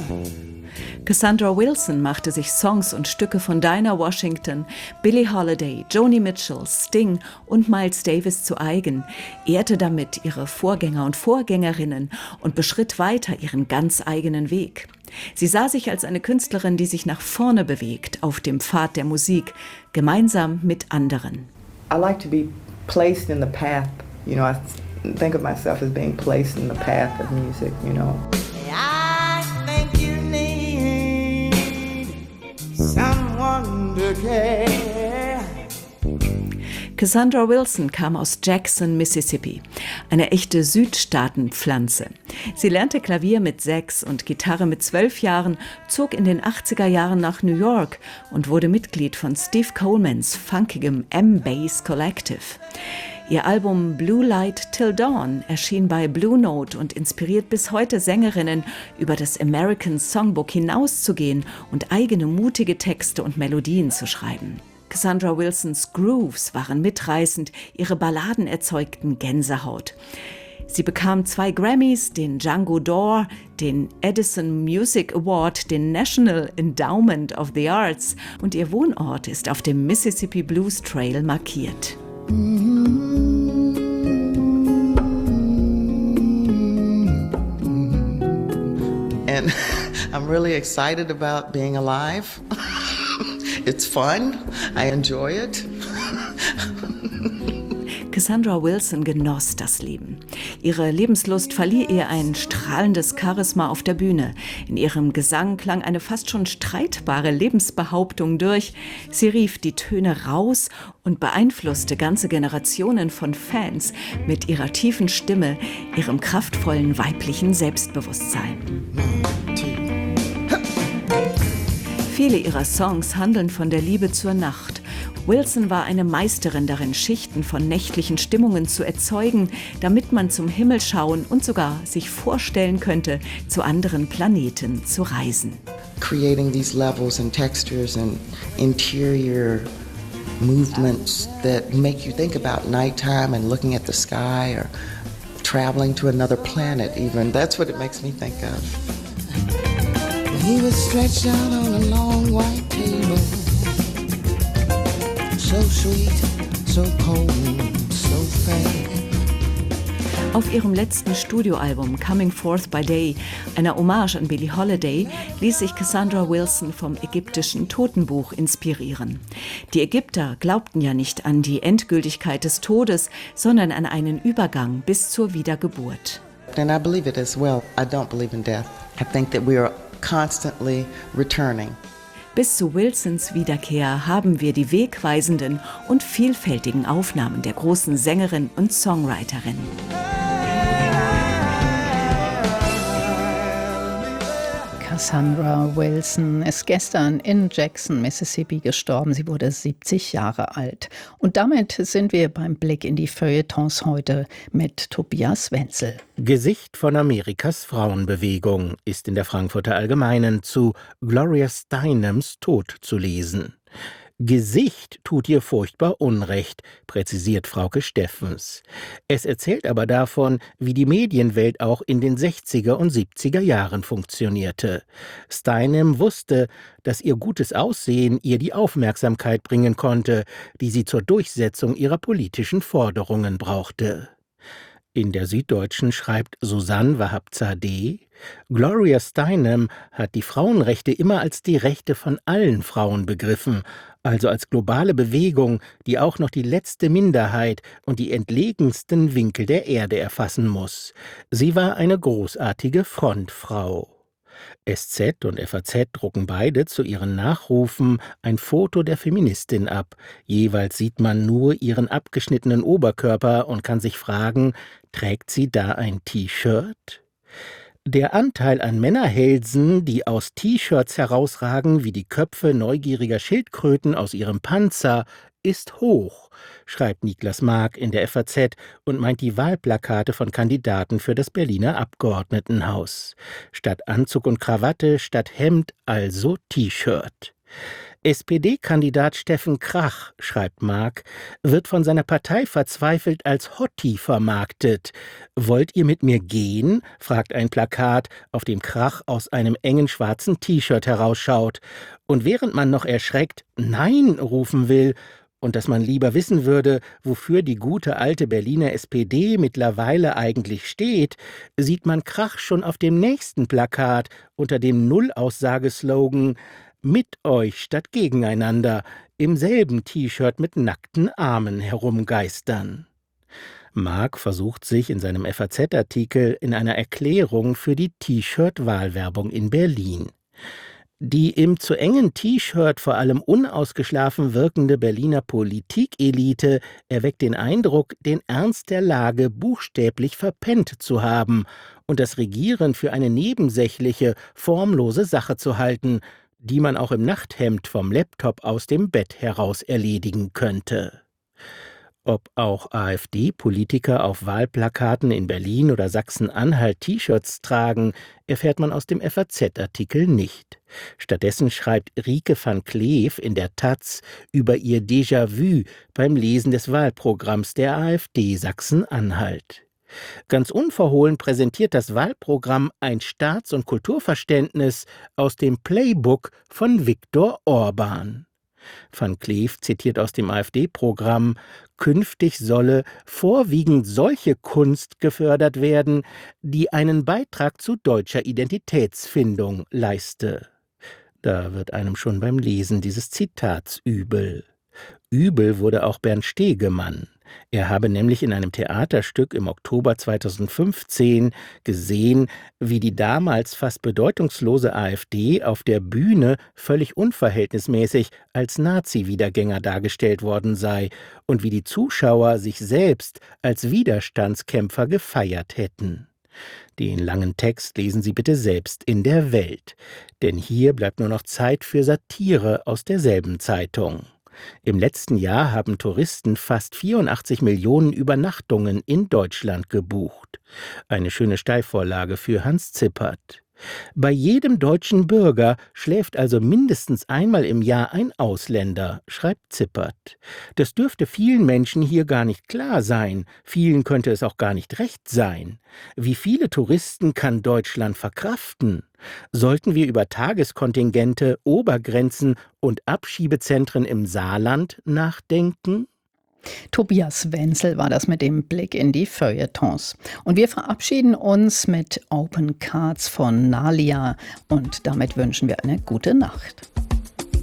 Cassandra Wilson machte sich Songs und Stücke von Dinah Washington, Billie Holiday, Joni Mitchell, Sting und Miles Davis zu eigen, ehrte damit ihre Vorgänger und Vorgängerinnen und beschritt weiter ihren ganz eigenen Weg. Sie sah sich als eine Künstlerin, die sich nach vorne bewegt auf dem Pfad der Musik, gemeinsam mit anderen. I like to be placed in the path, you know, I think of myself as being placed in the path of music, you know. I think you need someone to care. Cassandra Wilson kam aus Jackson, Mississippi, eine echte Südstaatenpflanze. Sie lernte Klavier mit 6 und Gitarre mit 12 Jahren, zog in den 80er Jahren nach New York und wurde Mitglied von Steve Colemans funkigem M-Bass Collective. Ihr Album Blue Light Till Dawn erschien bei Blue Note und inspiriert bis heute Sängerinnen, über das American Songbook hinauszugehen und eigene mutige Texte und Melodien zu schreiben. Cassandra Wilsons Grooves waren mitreißend, ihre Balladen erzeugten Gänsehaut. Sie bekam 2 Grammys, den Django d'Or, den Edison Music Award, den National Endowment of the Arts und ihr Wohnort ist auf dem Mississippi Blues Trail markiert. And I'm really excited about being alive. It's fun. I enjoy it. Cassandra Wilson genoss das Leben. Ihre Lebenslust verlieh ihr ein strahlendes Charisma auf der Bühne. In ihrem Gesang klang eine fast schon streitbare Lebensbehauptung durch. Sie rief die Töne raus und beeinflusste ganze Generationen von Fans mit ihrer tiefen Stimme, ihrem kraftvollen weiblichen Selbstbewusstsein. Viele ihrer Songs handeln von der Liebe zur Nacht. Wilson war eine Meisterin darin, Schichten von nächtlichen Stimmungen zu erzeugen, damit man zum Himmel schauen und sogar sich vorstellen könnte, zu anderen Planeten zu reisen. Creating these levels and textures and interior movements that make you think about nighttime and looking at the sky or traveling to another planet even. That's what it makes me think of. He was stretched out on a long white table. So sweet, so cold, so fair. Auf ihrem letzten Studioalbum Coming Forth by Day, einer Hommage an Billie Holiday, ließ sich Cassandra Wilson vom ägyptischen Totenbuch inspirieren. Die Ägypter glaubten ja nicht an die Endgültigkeit des Todes, sondern an einen Übergang bis zur Wiedergeburt. And I believe it as well. I don't believe in death. I think that we are constantly returning. Bis zu Wilsons Wiederkehr haben wir die wegweisenden und vielfältigen Aufnahmen der großen Sängerin und Songwriterin. Cassandra Wilson ist gestern in Jackson, Mississippi gestorben. Sie wurde 70 Jahre alt. Und damit sind wir beim Blick in die Feuilletons heute mit Tobias Wenzel. Gesicht von Amerikas Frauenbewegung ist in der Frankfurter Allgemeinen zu Gloria Steinems Tod zu lesen. Gesicht tut ihr furchtbar Unrecht, präzisiert Frauke Steffens. Es erzählt aber davon, wie die Medienwelt auch in den 60er und 70er Jahren funktionierte. Steinem wusste, dass ihr gutes Aussehen ihr die Aufmerksamkeit bringen konnte, die sie zur Durchsetzung ihrer politischen Forderungen brauchte. In der Süddeutschen schreibt Susanne Wahab-Zadeh: Gloria Steinem hat die Frauenrechte immer als die Rechte von allen Frauen begriffen, also als globale Bewegung, die auch noch die letzte Minderheit und die entlegensten Winkel der Erde erfassen muss. Sie war eine großartige Frontfrau. SZ und FAZ drucken beide zu ihren Nachrufen ein Foto der Feministin ab. Jeweils sieht man nur ihren abgeschnittenen Oberkörper und kann sich fragen, trägt sie da ein T-Shirt? Der Anteil an Männerhälsen, die aus T-Shirts herausragen wie die Köpfe neugieriger Schildkröten aus ihrem Panzer, ist hoch, schreibt Niklas Mark in der FAZ und meint die Wahlplakate von Kandidaten für das Berliner Abgeordnetenhaus. Statt Anzug und Krawatte, statt Hemd, also T-Shirt. SPD-Kandidat Steffen Krach, schreibt Mark, wird von seiner Partei verzweifelt als Hottie vermarktet. »Wollt ihr mit mir gehen?« fragt ein Plakat, auf dem Krach aus einem engen schwarzen T-Shirt herausschaut. Und während man noch erschreckt »Nein« rufen will und dass man lieber wissen würde, wofür die gute alte Berliner SPD mittlerweile eigentlich steht, sieht man Krach schon auf dem nächsten Plakat unter dem Nullaussageslogan »Mit euch statt gegeneinander« im selben T-Shirt mit nackten Armen herumgeistern. Mark versucht sich in seinem FAZ-Artikel in einer Erklärung für die T-Shirt-Wahlwerbung in Berlin. Die im zu engen T-Shirt vor allem unausgeschlafen wirkende Berliner Politikelite erweckt den Eindruck, den Ernst der Lage buchstäblich verpennt zu haben und das Regieren für eine nebensächliche, formlose Sache zu halten, die man auch im Nachthemd vom Laptop aus dem Bett heraus erledigen könnte. Ob auch AfD-Politiker auf Wahlplakaten in Berlin oder Sachsen-Anhalt T-Shirts tragen, erfährt man aus dem FAZ-Artikel nicht. Stattdessen schreibt Rieke van Kleef in der taz über ihr Déjà-vu beim Lesen des Wahlprogramms der AfD Sachsen-Anhalt. Ganz unverhohlen präsentiert das Wahlprogramm ein Staats- und Kulturverständnis aus dem Playbook von Viktor Orban. Van Kleef zitiert aus dem AfD-Programm: Künftig solle vorwiegend solche Kunst gefördert werden, die einen Beitrag zu deutscher Identitätsfindung leiste. Da wird einem schon beim Lesen dieses Zitats übel. Übel wurde auch Bernd Stegemann. Er habe nämlich in einem Theaterstück im Oktober 2015 gesehen, wie die damals fast bedeutungslose AfD auf der Bühne völlig unverhältnismäßig als Nazi-Wiedergänger dargestellt worden sei und wie die Zuschauer sich selbst als Widerstandskämpfer gefeiert hätten. Den langen Text lesen Sie bitte selbst in der Welt, denn hier bleibt nur noch Zeit für Satire aus derselben Zeitung. Im letzten Jahr haben Touristen fast 84 Millionen Übernachtungen in Deutschland gebucht. Eine schöne Steilvorlage für Hans Zippert. Bei jedem deutschen Bürger schläft also mindestens einmal im Jahr ein Ausländer, schreibt Zippert. Das dürfte vielen Menschen hier gar nicht klar sein. Vielen könnte es auch gar nicht recht sein. Wie viele Touristen kann Deutschland verkraften? Sollten wir über Tageskontingente, Obergrenzen und Abschiebezentren im Saarland nachdenken? Tobias Wenzel war das mit dem Blick in die Feuilletons. Und wir verabschieden uns mit Open Cards von Nalia und damit wünschen wir eine gute Nacht.